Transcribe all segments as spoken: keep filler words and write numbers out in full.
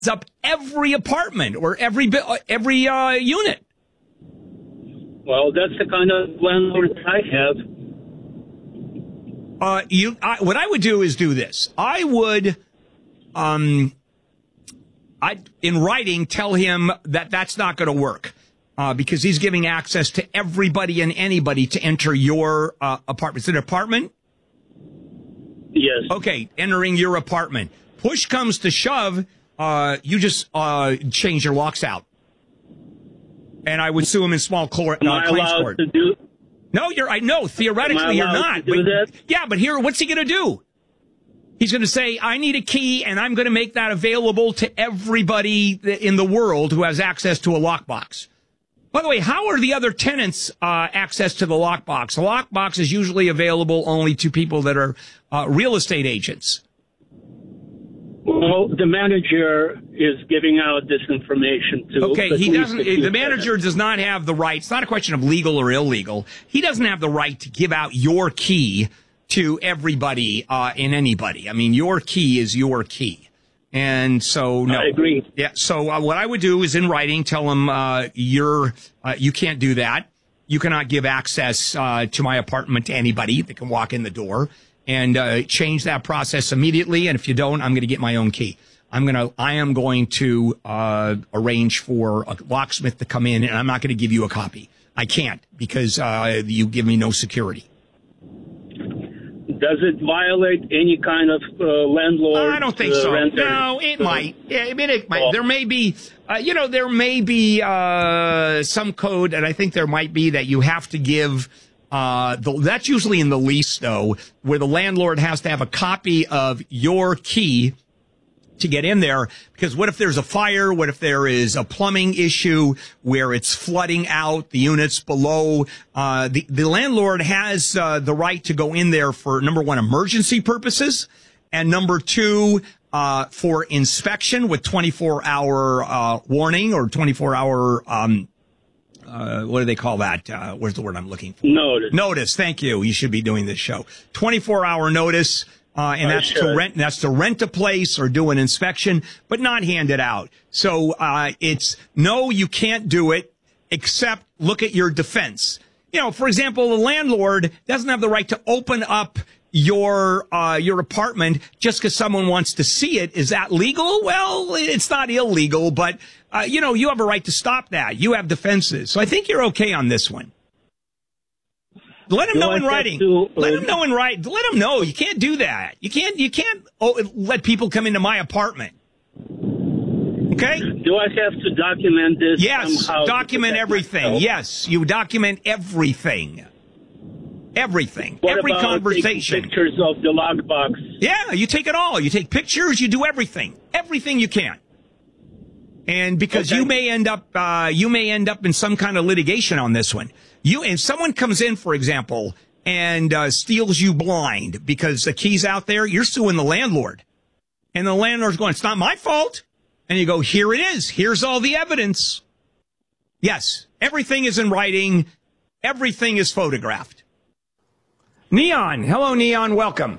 up every apartment or every every uh, unit. Well, that's the kind of landlord I have. Uh, you, I, what I would do is do this. I would, um, I in writing tell him that that's not going to work uh, because he's giving access to everybody and anybody to enter your uh, apartment. Is it an apartment? Yes. Okay, entering your apartment. Push comes to shove. Uh, you just uh, change your locks out, and I would sue him in small court. Am Uh, I claims allowed court. to do? No, you're. I know theoretically Am I you're allowed not. to do but, that? Yeah, but here, what's he going to do? He's going to say, "I need a key, and I'm going to make that available to everybody in the world who has access to a lockbox." By the way, how are the other tenants uh, access to the lockbox? The lockbox is usually available only to people that are uh, real estate agents. Well, the manager is giving out this information to. Okay, at he least doesn't. a few The manager tenants. does not have the right. It's not a question of legal or illegal. He doesn't have the right to give out your key to everybody uh, and anybody. I mean, your key is your key, and so no. I agree. Yeah. So uh, what I would do is in writing tell him uh, you're uh, you can't do that. You cannot give access uh, to my apartment to anybody that can walk in the door. And uh, change that process immediately. And if you don't, I'm going to get my own key. I'm going to, I am going to uh, arrange for a locksmith to come in, and I'm not going to give you a copy. I can't because uh, you give me no security. Does it violate any kind of uh, landlord? I don't think uh, so. renter? No, it Uh, might. Yeah, I mean, it might. Oh. There may be, uh, you know, there may be uh, some code, and I think there might be that you have to give. Uh, the, that's usually in the lease, though, where the landlord has to have a copy of your key to get in there. Because what if there's a fire? What if there is a plumbing issue where it's flooding out the units below? Uh, the, the landlord has uh, the right to go in there for, number one, emergency purposes, and number two, uh, for inspection with twenty-four hour uh, warning or twenty-four hour um Uh, what do they call that? Uh, where's the word I'm looking for? Notice. Notice. Thank you. You should be doing this show. twenty-four hour notice. Uh, and I that's should. to rent, that's to rent a place or do an inspection, but not hand it out. So, uh, it's no, you can't do it except look at your defense. You know, for example, the landlord doesn't have the right to open up your, uh, your apartment just because someone wants to see it. Is that legal? Well, it's not illegal, but, uh, you know, you have a right to stop that. You have defenses. So I think you're okay on this one. Let him Do know I in have writing. to, uh, Let him know in writing. Let him know. You can't do that. You can't, you can't oh, let people come into my apartment. Okay? Do I have to document this? Yes. somehow to Document protect everything. myself? Yes. You document everything. Everything. What Every about conversation. taking pictures of the lockbox? Yeah, you take it all. You take pictures, you do everything. Everything you can. And because Okay. you may end up, uh, you may end up in some kind of litigation on this one. You, and someone comes in, for example, and, uh, steals you blind because the key's out there, you're suing the landlord. And the landlord's going, it's not my fault. And you go, here it is. Here's all the evidence. Yes, everything is in writing. Everything is photographed. Neon. Hello, Neon. Welcome.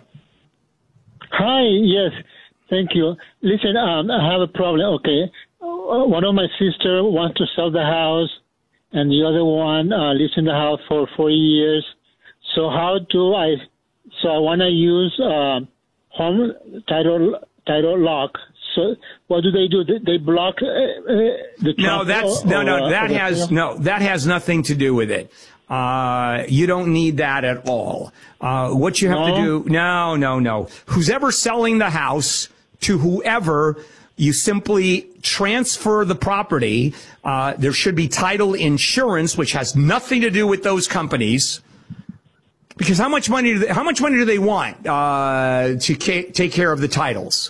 Hi, yes, thank you. Listen, um, I have a problem. Okay, uh, one of my sister wants to sell the house, and the other one uh, lives in the house for four years. So how do I? So I want to use uh, home title title lock. So what do they do? They, they block uh, uh, the. No, that's or- no, or, no. uh, That or- has no. That has nothing to do with it. Uh, you don't need that at all. Uh, what you have No? to do, no, no, no. Who's ever selling the house to whoever, you simply transfer the property. Uh, there should be title insurance, which has nothing to do with those companies. Because how much money do they, how much money do they want, uh, to ca- take care of the titles?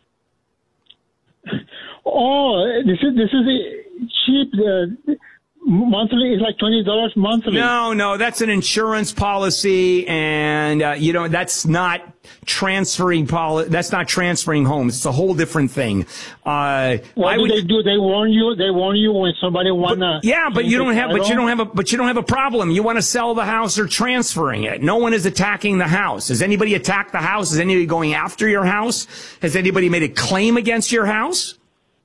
Oh, this is this is uh, cheap. Uh, monthly is like twenty dollars monthly. No, no, that's an insurance policy, and uh, you know that's not transferring poli- That's not transferring homes. It's a whole different thing. Uh, What I do would, they do? They warn you. They warn you when somebody wanna. yeah, but you change don't the have, but you title? don't have a, but you don't have a problem. You want to sell the house or transferring it. No one is attacking the house. Has anybody attacked the house? Is anybody going after your house? Has anybody made a claim against your house?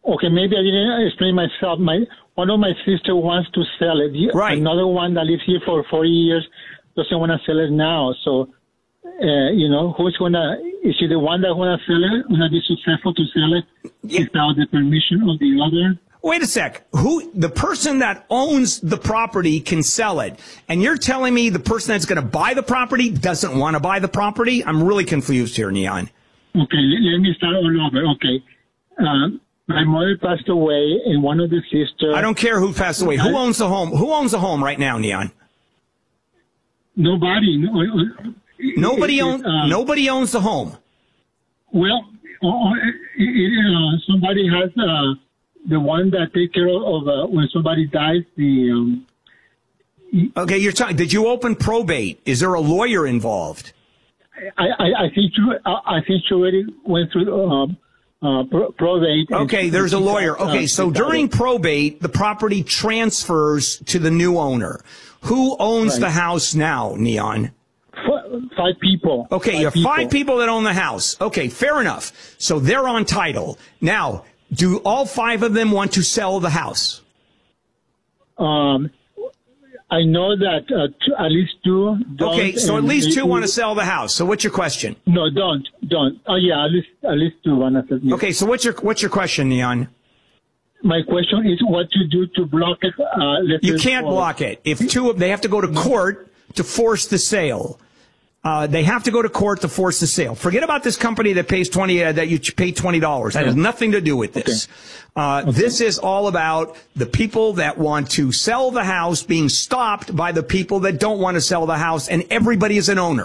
Okay, maybe I didn't explain myself. My one of my sister wants to sell it. The- Right. Another one that lives here for forty years doesn't want to sell it now. So, uh, you know, who's gonna? Is she the one that wanna sell it? Wanna be successful to sell it Yeah. without the permission of the other? Wait a sec. Who, the person that owns the property can sell it. And you're telling me the person that's going to buy the property doesn't want to buy the property? I'm really confused here, Neon. Okay, let, let me start all over. Okay. Uh, my mother passed away, and one of the sisters. I don't care who passed away. Who owns the home? Who owns the home right now, Neon? Nobody. No, Nobody it- owns. uh, Nobody owns the home. Well, uh, it, it, uh, somebody has uh, the one that take care of uh, when somebody dies. The um, Okay, you're talking. Did you open probate? Is there a lawyer involved? I, I, I think you, I, I think she already went through um, uh, pro- probate. and Okay, she- there's a she lawyer. got, uh, Okay, so she got during it. probate, the property transfers to the new owner. Who owns Right. the house now, Neon? F- five people. Okay, you have five people that own the house. Okay, fair enough. So they're on title. Now, do all five of them want to sell the house? Um, I know that uh, two, at least two. Don't, Okay, so at and least two maybe- want to sell the house. So what's your question? No, don't, don't. Oh yeah, at least at least two want to sell. Okay, so what's your what's your question, Neon? My question is what to do to block it. Uh, let's You say can't for- block it. If two of they have to go to court to force the sale. Uh, they have to go to court to force the sale. Forget about this company that pays twenty uh, that you pay twenty dollars. That has nothing to do with this. Uh, this is all about the people that want to sell the house being stopped by the people that don't want to sell the house, and everybody is an owner.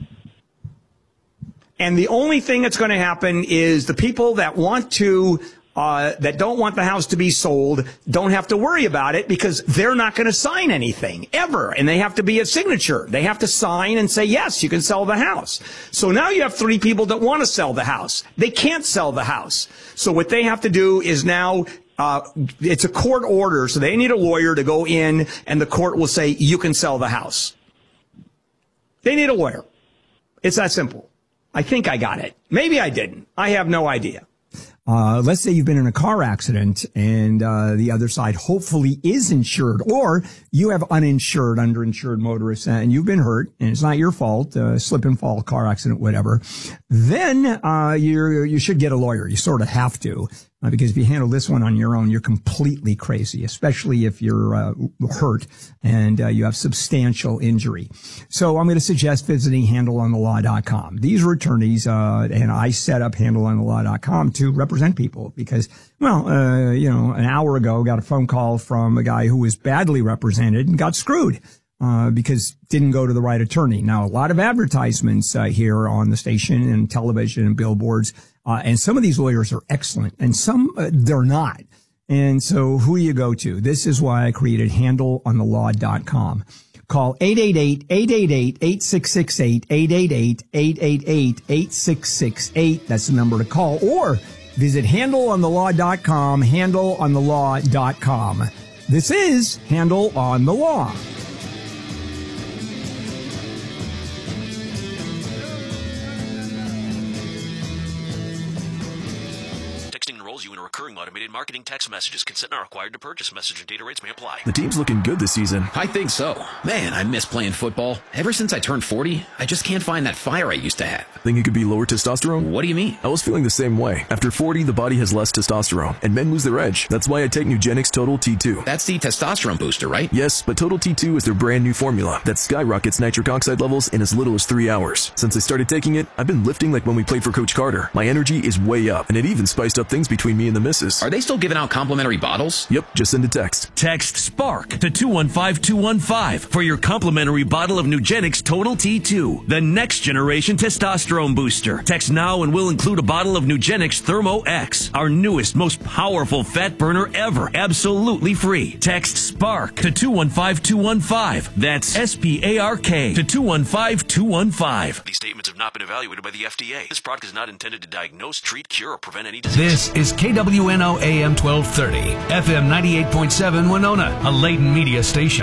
And the only thing that's going to happen is the people that want to, uh, that don't want the house to be sold don't have to worry about it because they're not going to sign anything ever. And they have to be a signature. They have to sign and say, yes, you can sell the house. So now you have three people that want to sell the house. They can't sell the house. So what they have to do is now, uh, it's a court order. So they need a lawyer to go in and the court will say, you can sell the house. They need a lawyer. It's that simple. I think I got it. Maybe I didn't. I have no idea. Uh, let's say you've been in a car accident and uh, the other side hopefully is insured, or you have uninsured, underinsured motorists and you've been hurt and it's not your fault, uh, slip and fall, car accident, whatever. Then uh, you you should get a lawyer. You sort of have to. Uh, because if you handle this one on your own, you're completely crazy, especially if you're uh, hurt and uh, you have substantial injury. So I'm going to suggest visiting handle on the law dot com. These are attorneys, uh, and I set up handle on the law dot com to represent people because, well, uh, you know, an hour ago, got a phone call from a guy who was badly represented and got screwed. Uh, because didn't go to the right attorney. Now, a lot of advertisements uh, here on the station and television and billboards, uh, and some of these lawyers are excellent, and some uh, they're not. And so, who do you go to? This is why I created handle on the law dot com. Call eight eight eight, eight eight eight, eight six six eight, eight eight eight, eight eight eight, eight six six eight. That's the number to call, or visit handle on the law dot com. handle on the law dot com. This is Handle on the Law. You in a recurring automated marketing text messages. Consent not required to purchase. Message and data rates may apply. The team's looking good this season. I think so. Man, I miss playing football. Ever since I turned forty, I just can't find that fire I used to have. Think it could be lower testosterone? What do you mean? I was feeling the same way. After forty, the body has less testosterone, and men lose their edge. That's why I take Nugenix Total T two. That's the testosterone booster, right? Yes, but Total T two is their brand new formula that skyrockets nitric oxide levels in as little as three hours. Since I started taking it, I've been lifting like when we played for Coach Carter. My energy is way up, and it even spiced up things between me and the missus. Are they still giving out complimentary bottles? Yep, just send a text. Text SPARK to two one five two one five for your complimentary bottle of Nugenix Total T two, the next generation testosterone booster. Text now and we'll include a bottle of Nugenix Thermo X, our newest, most powerful fat burner ever, absolutely free. Text SPARK to two one five two one five. That's S P A R K to two one five two one five. These statements have not been evaluated by the F D A. This product is not intended to diagnose, treat, cure, or prevent any disease. This is K W N O A M twelve thirty, F M ninety-eight point seven Winona, a Layton media station.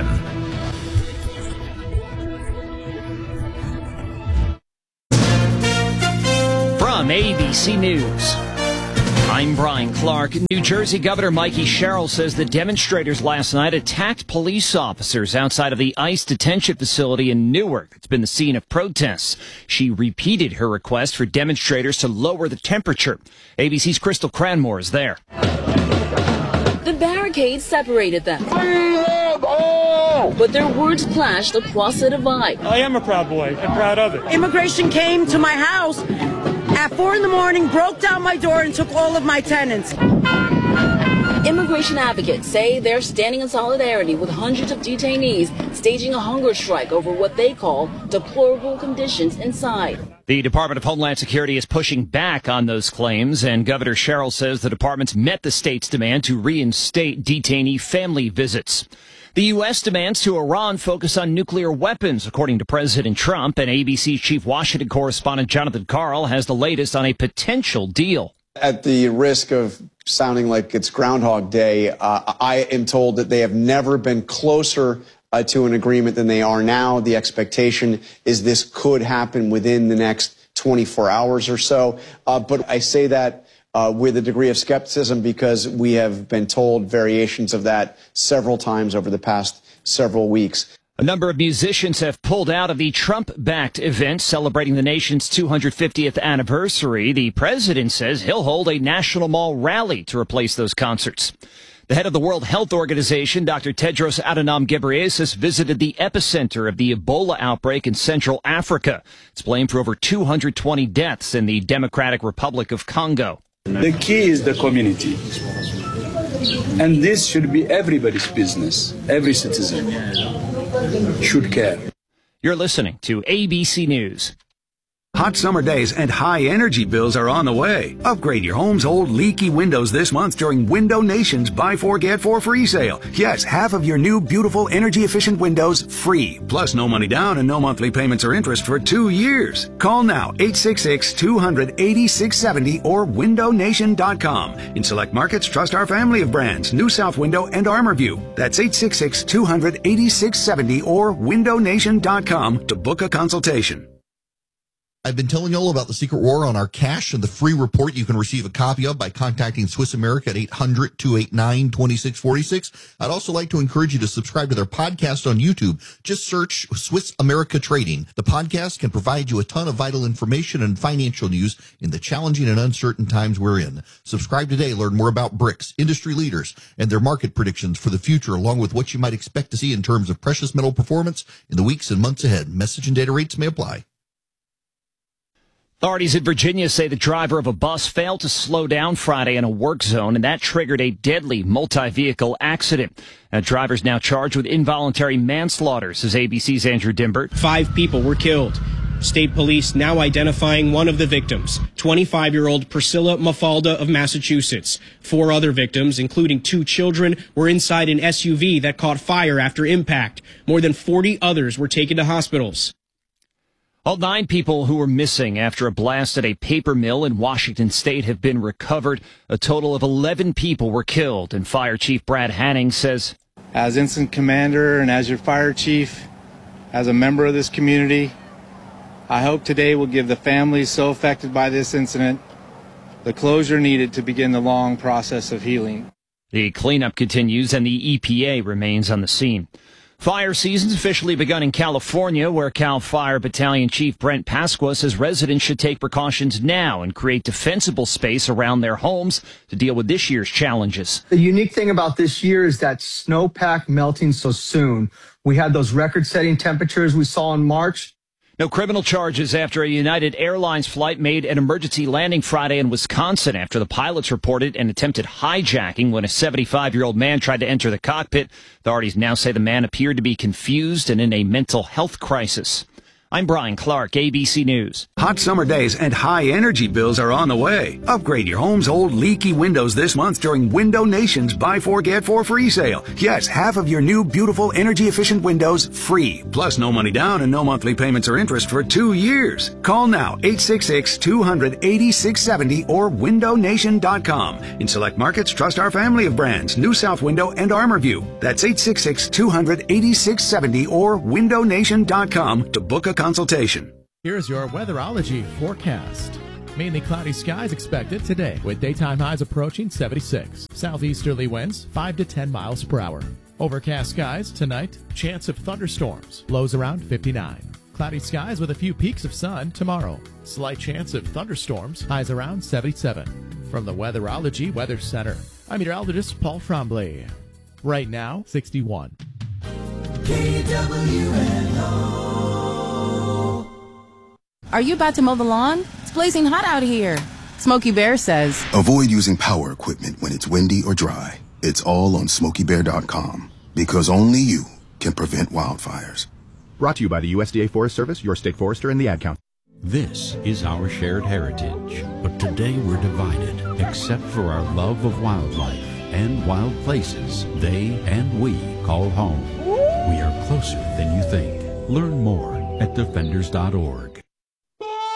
From A B C News. I'm Brian Clark. New Jersey Governor Mikey Sherrill says the demonstrators last night attacked police officers outside of the ICE detention facility in Newark. It's been the scene of protests. She repeated her request for demonstrators to lower the temperature. A B C's Crystal Cranmore is there. The barricades separated them, but their words clashed across the divide. I am a proud boy and proud of it. Immigration came to my house at four in the morning, broke down my door, and took all of my tenants. Immigration advocates say they're standing in solidarity with hundreds of detainees staging a hunger strike over what they call deplorable conditions inside. The Department of Homeland Security is pushing back on those claims, and Governor Sherrill says the department's met the state's demand to reinstate detainee family visits. The U S demands to Iran focus on nuclear weapons, according to President Trump, and A B C chief Washington correspondent Jonathan Karl has the latest on a potential deal. At the risk of sounding like it's Groundhog Day, uh, I am told that they have never been closer uh, to an agreement than they are now. The expectation is this could happen within the next twenty-four hours or so. Uh, but I say that Uh, with a degree of skepticism because we have been told variations of that several times over the past several weeks. A number of musicians have pulled out of the Trump-backed event celebrating the nation's two hundred fiftieth anniversary. The president says he'll hold a National Mall rally to replace those concerts. The head of the World Health Organization, Doctor Tedros Adhanom Ghebreyesus, visited the epicenter of the Ebola outbreak in Central Africa. It's blamed for over two hundred twenty deaths in the Democratic Republic of Congo. The key is the community. And this should be everybody's business. Every citizen should care. You're listening to A B C News. Hot summer days and high energy bills are on the way. Upgrade your home's old leaky windows this month during Window Nation's Buy Four Get Four free sale. Yes, half of your new beautiful energy efficient windows free. Plus no money down and no monthly payments or interest for two years. Call now eight six six, two hundred, eighty-six seventy or window nation dot com. In select markets, trust our family of brands, New South Window and ArmorView. That's eight six six, two hundred, eighty-six seventy or window nation dot com to book a consultation. I've been telling you all about the secret war on our cash and the free report you can receive a copy of by contacting Swiss America at eight hundred, two eight nine, two six four six. I'd also like to encourage you to subscribe to their podcast on YouTube. Just search Swiss America Trading. The podcast can provide you a ton of vital information and financial news in the challenging and uncertain times we're in. Subscribe today. Learn more about BRICS, industry leaders, and their market predictions for the future, along with what you might expect to see in terms of precious metal performance in the weeks and months ahead. Message and data rates may apply. Authorities in Virginia say the driver of a bus failed to slow down Friday in a work zone, and that triggered a deadly multi-vehicle accident. A driver's now charged with involuntary manslaughter, says A B C's Andrew Dimbert. Five people were killed. State police now identifying one of the victims, twenty-five-year-old Priscilla Mafalda of Massachusetts. Four other victims, including two children, were inside an S U V that caught fire after impact. More than forty others were taken to hospitals. All nine people who were missing after a blast at a paper mill in Washington state have been recovered. A total of eleven people were killed, and Fire Chief Brad Hanning says, as incident commander and as your fire chief, as a member of this community, I hope today will give the families so affected by this incident the closure needed to begin the long process of healing. The cleanup continues and the E P A remains on the scene. Fire season's officially begun in California, where Cal Fire Battalion Chief Brent Pasqua says residents should take precautions now and create defensible space around their homes to deal with this year's challenges. The unique thing about this year is that snowpack melting so soon. We had those record-setting temperatures we saw in March. No criminal charges after a United Airlines flight made an emergency landing Friday in Wisconsin after the pilots reported an attempted hijacking when a seventy-five-year-old man tried to enter the cockpit. Authorities now say the man appeared to be confused and in a mental health crisis. I'm Brian Clark, A B C News. Hot summer days and high energy bills are on the way. Upgrade your home's old leaky windows this month during Window Nation's Buy Four Get Four free sale. Yes, half of your new beautiful energy efficient windows free. Plus no money down and no monthly payments or interest for two years. Call now eight six six, two hundred, eighty-six seventy or window nation dot com. In select markets, trust our family of brands, New South Window and ArmorView. That's eight six six, two hundred, eighty-six seventy or window nation dot com to book a consultation. Here's your weatherology forecast. Mainly cloudy skies expected today, with daytime highs approaching seventy-six. Southeasterly winds five to ten miles per hour. Overcast skies tonight, chance of thunderstorms, lows around fifty-nine. Cloudy skies with a few peaks of sun tomorrow. Slight chance of thunderstorms, highs around seventy-seven. From the Weatherology Weather Center, I'm meteorologist Paul Trombley. Right now, sixty-one. K W N O. Are you about to mow the lawn? It's blazing hot out here. Smokey Bear says, avoid using power equipment when it's windy or dry. It's all on smokey bear dot com, because only you can prevent wildfires. Brought to you by the U S D A Forest Service, your state forester, and the Ad Council. This is our shared heritage, but today we're divided, except for our love of wildlife and wild places they and we call home. We are closer than you think. Learn more at defenders dot org.